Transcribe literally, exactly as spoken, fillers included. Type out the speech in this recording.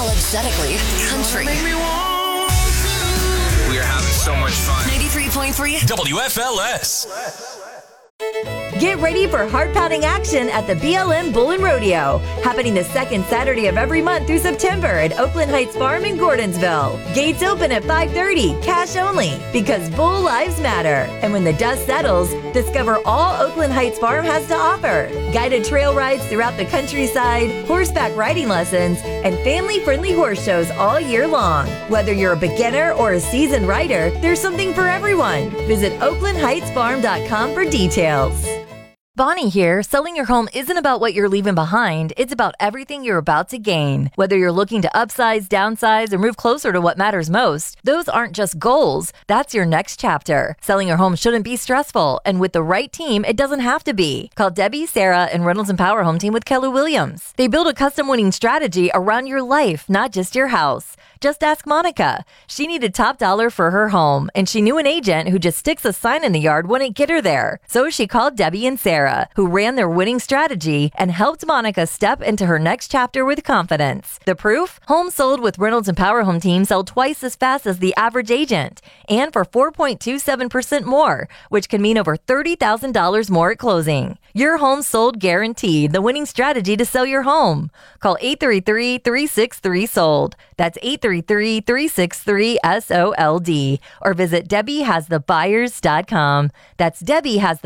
unapologetically country. We are having so much fun. ninety-three point three W F L S. Get ready for heart-pounding action at the B L M Bull and Rodeo, happening the second Saturday of every month through September at Oakland Heights Farm in Gordonsville. Gates open at five thirty, cash only, because bull lives matter. And when the dust settles, discover all Oakland Heights Farm has to offer. Guided trail rides throughout the countryside, horseback riding lessons, and family-friendly horse shows all year long. Whether you're a beginner or a seasoned rider, there's something for everyone. Visit oakland heights farm dot com for details. Bonnie here. Selling your home isn't about what you're leaving behind. It's about everything you're about to gain. Whether you're looking to upsize, downsize, or move closer to what matters most, those aren't just goals. That's your next chapter. Selling your home shouldn't be stressful, and with the right team, it doesn't have to be. Call Debbie, Sarah, and Reynolds and Power Home Team with Keller Williams. They build a custom winning strategy around your life, not just your house. Just ask Monica. She needed top dollar for her home, and she knew an agent who just sticks a sign in the yard wouldn't get her there. So she called Debbie and Sarah, who ran their winning strategy and helped Monica step into her next chapter with confidence. The proof? Homes sold with Reynolds and Power Home Team sell twice as fast as the average agent, and for four point two seven percent more, which can mean over thirty thousand dollars more at closing. Your home sold guaranteed, the winning strategy to sell your home. Call eight three three, three six three, sold. That's eight three three, three six three, S O L D. Or visit Debbie Has The Buyers dot com. That's Debbie Has The